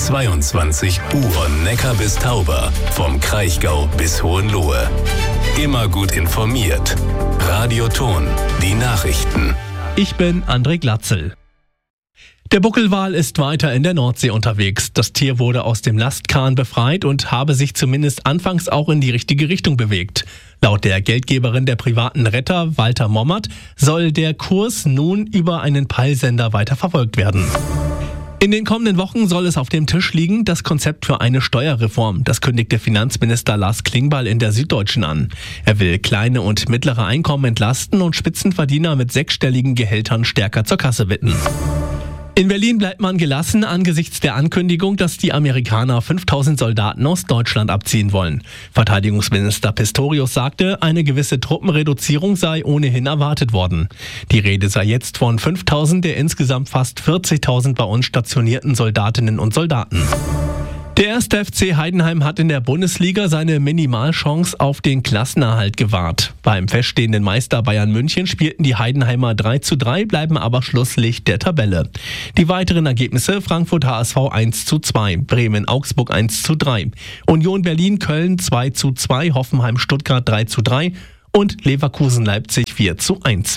22 Uhr Neckar bis Tauber, vom Kraichgau bis Hohenlohe. Immer gut informiert. Radio Thon, die Nachrichten. Ich bin André Glatzel. Der Buckelwal ist weiter in der Nordsee unterwegs. Das Tier wurde aus dem Lastkahn befreit und habe sich zumindest anfangs auch in die richtige Richtung bewegt. Laut der Geldgeberin der privaten Retter, Walter Mommert, soll der Kurs nun über einen Peilsender weiter verfolgt werden. In den kommenden Wochen soll es auf dem Tisch liegen, das Konzept für eine Steuerreform. Das kündigte Finanzminister Lars Klingbeil in der Süddeutschen an. Er will kleine und mittlere Einkommen entlasten und Spitzenverdiener mit 6-stelligen Gehältern stärker zur Kasse bitten. In Berlin bleibt man gelassen angesichts der Ankündigung, dass die Amerikaner 5000 Soldaten aus Deutschland abziehen wollen. Verteidigungsminister Pistorius sagte, eine gewisse Truppenreduzierung sei ohnehin erwartet worden. Die Rede sei jetzt von 5000 der insgesamt fast 40.000 bei uns stationierten Soldatinnen und Soldaten. Der 1. FC Heidenheim hat in der Bundesliga seine Minimalchance auf den Klassenerhalt gewahrt. Beim feststehenden Meister Bayern München spielten die Heidenheimer 3:3, bleiben aber Schlusslicht der Tabelle. Die weiteren Ergebnisse: Frankfurt HSV 1:2, Bremen Augsburg 1:3, Union Berlin Köln 2:2, Hoffenheim Stuttgart 3:3 und Leverkusen Leipzig 4:1.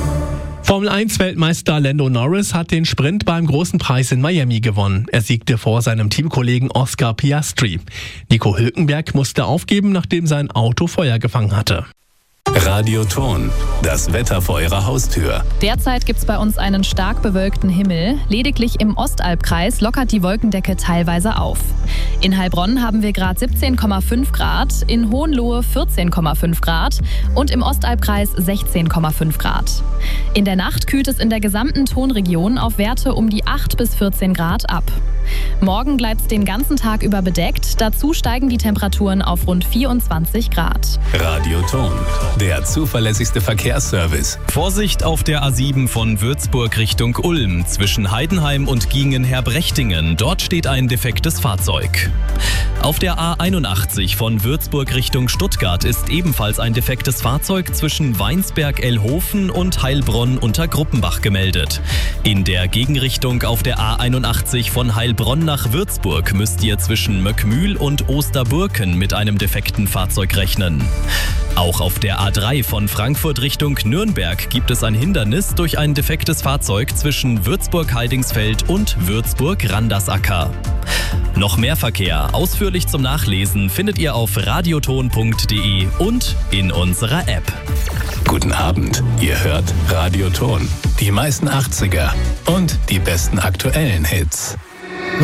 Formel-1-Weltmeister Lando Norris hat den Sprint beim Großen Preis in Miami gewonnen. Er siegte vor seinem Teamkollegen Oscar Piastri. Nico Hülkenberg musste aufgeben, nachdem sein Auto Feuer gefangen hatte. Radio Thon, das Wetter vor Ihrer Haustür. Derzeit gibt es bei uns einen stark bewölkten Himmel. Lediglich im Ostalbkreis lockert die Wolkendecke teilweise auf. In Heilbronn haben wir gerade 17,5 Grad, in Hohenlohe 14,5 Grad und im Ostalbkreis 16,5 Grad. In der Nacht kühlt es in der gesamten Thonregion auf Werte um die 8 bis 14 Grad ab. Morgen bleibt es den ganzen Tag über bedeckt. Dazu steigen die Temperaturen auf rund 24 Grad. Radio Thon, der zuverlässigste Verkehrsservice. Vorsicht auf der A7 von Würzburg Richtung Ulm zwischen Heidenheim und Giengen-Herbrechtingen. Dort steht ein defektes Fahrzeug. Auf der A81 von Würzburg Richtung Stuttgart ist ebenfalls ein defektes Fahrzeug zwischen Weinsberg-Ellhofen und Heilbronn unter Gruppenbach gemeldet. In der Gegenrichtung auf der A81 von Heilbronn nach Würzburg müsst ihr zwischen Möckmühl und Osterburken mit einem defekten Fahrzeug rechnen. Auch auf der A3 von Frankfurt Richtung Nürnberg gibt es ein Hindernis durch ein defektes Fahrzeug zwischen Würzburg-Heidingsfeld und Würzburg-Randersacker. Noch mehr Verkehr ausführlich zum Nachlesen findet ihr auf radiothon.de und in unserer App. Guten Abend, ihr hört Radio Thon, die meisten 80er und die besten aktuellen Hits.